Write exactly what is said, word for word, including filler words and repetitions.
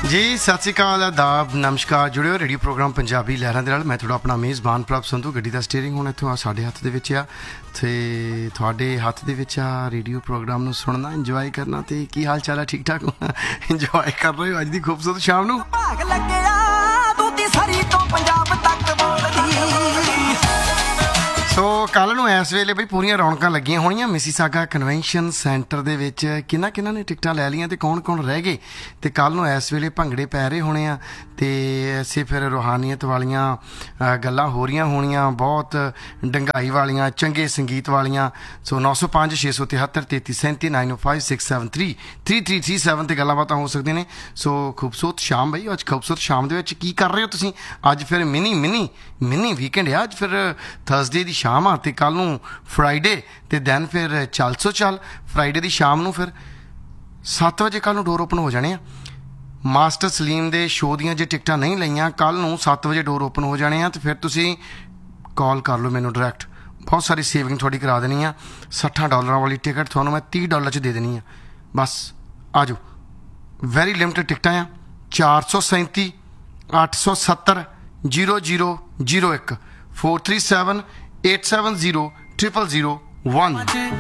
जी सत श्री अकाल आदाब नमस्कार जुड़े हो रेडियो प्रोग्राम पंजाबी लहरां दे नाल मैं थोड़ा अपना मेज़बान प्रभ संधू गड्डी दा स्टीयरिंग हुण इत्थों साडे हत्थ दे विच आ ते तुहाडे हत्थ दे विच आ रेडियो प्रोग्राम नूं सुनना इंजॉय करना ते की हाल चाल है ठीक ठाक इंजॉय कर रहे हो अज दी खूबसूरत शाम नूं भाग लग्गिया तू ती सरी तो पंजाब तक बोलदी सो कल नूं इस वेले बई पूरियां रौनकां लगियां होणीਆਂ मिसीसागा कन्वेंशन सेंटर ਦੇ ਵਿੱਚ ਕਿੰਨਾ ਕਿੰਨਾ ਨੇ ਟਿਕਟਾਂ ਲੈ ਲਈਆਂ ਤੇ ਕੌਣ ਕੌਣ ਰਹਿ ਗਏ ਤੇ ਕੱਲ ਨੂੰ ਇਸ ਵੇਲੇ ਭੰਗੜੇ ਪੈ ਰਹੇ ਹੋਣੇ ਆ ਤੇ ਐਸੇ ਫਿਰ ਰੂਹਾਨੀਅਤ ਵਾਲੀਆਂ ਗੱਲਾਂ ਹੋ ਰਹੀਆਂ ਹੋਣੀਆਂ ਬਹੁਤ ਡੰਗਾਈ ਵਾਲੀਆਂ ਚੰਗੇ ਸੰਗੀਤ ਵਾਲੀਆਂ ਸੋ ਨੌ ਸੌ ਪੰਜ ਛੇ ਸੌ ਤਿਹੱਤਰ ਤੇਤੀ ਸੈਂਤੀ ਨਾਈਨ ਓ five six seven three three three three seven 'ਤੇ ਗੱਲਾਂ ਬਾਤਾਂ ਹੋ ਸਕਦੀਆਂ ਨੇ ਸੋ ਖੂਬਸੂਰਤ ਸ਼ਾਮ ਬਈ ਅੱਜ ਖੂਬਸੂਰਤ ਸ਼ਾਮ ਦੇ ਵਿੱਚ ਕੀ ਕਰ ਰਹੇ ਹੋ ਤੁਸੀਂ ਅੱਜ ਫਿਰ ਮਿਨੀ ਮਿਨੀ ਮਿਨੀ ਵੀਕਐਂਡ ਆ ਅੱਜ ਫਿਰ ਥਰਸਡੇ ਦੀ ਸ਼ਾਮ ਆ ਤੇ ਕੱਲ ਨੂੰ ਫਰਾਈਡੇ ਤੇ ਦੈਨ ਫਿਰ ਚੱਲ ਸੋ ਚੱਲ ਫਰਾਈਡੇ ਦੀ ਸ਼ਾਮ ਨੂੰ ਫਿਰ ਸੱਤ ਵਜੇ ਕੱਲ ਨੂੰ ਡੋਰ ਓਪਨ ਹੋ ਜਾਣੇ ਆ ਮਾਸਟਰ ਸਲੀਮ ਦੇ ਸ਼ੋਅ ਦੀਆਂ ਜੇ ਟਿਕਟਾਂ ਨਹੀਂ ਲਈਆਂ ਕੱਲ ਨੂੰ ਸੱਤ ਵਜੇ ਡੋਰ ਓਪਨ ਹੋ ਜਾਣੇ ਆ ਤੇ ਫਿਰ ਤੁਸੀਂ ਕਾਲ ਕਰ ਲਓ ਮੈਨੂੰ ਡਾਇਰੈਕਟ ਬਹੁਤ ਸਾਰੀ ਸੇਵਿੰਗ ਤੁਹਾਡੀ ਕਰਾ ਦੇਣੀ ਆ ਸੱਠਾਂ ਡਾਲਰਾਂ ਵਾਲੀ ਟਿਕਟ ਤੁਹਾਨੂੰ ਮੈਂ ਤੀਹ ਡਾਲਰ 'ਚ ਦੇ ਦੇਣੀ ਆ ਬਸ ਆ ਜਾਓ ਵੈਰੀ ਲਿਮਿਟਡ ਟਿਕਟਾਂ ਆ ਚਾਰ ਸੌ ਸੈਂਤੀ ਅੱਠ ਸੌ ਸੱਤਰ ਜ਼ੀਰੋ ਜ਼ੀਰੋ ਜ਼ੀਰੋ ਇੱਕ four three seven eight seven zero triple zero one